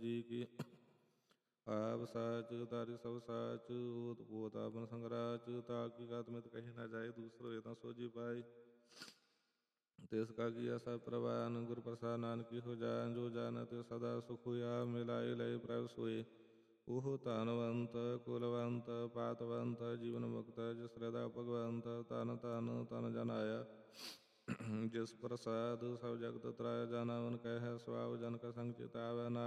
ਜੀ ਕੀ। ਆਪ ਸਾਚ ਤਾਰਿ ਸਭ ਸਾਚ, ਓਤ ਪੋਤ ਆਪਨ ਸੰਗਰਾਚ। ताकि आत्मित कही न जाए, दूसरो ये न सोजी पाए। तिसका किया सब प्रवान, गुरु प्रसाद नानकी हो जान। जो जानत सदा सुख हुआ, मिलाए लय प्रभ सोए। ओह धनवंत कुलवंत पातवंत, जीवन मुक्त जिस हृदय भगवंत। तन तन तन जन आया, जिस प्रसाद सब जगत त्राय। जाना मन कह स्वभाव, जन का संग चितावै।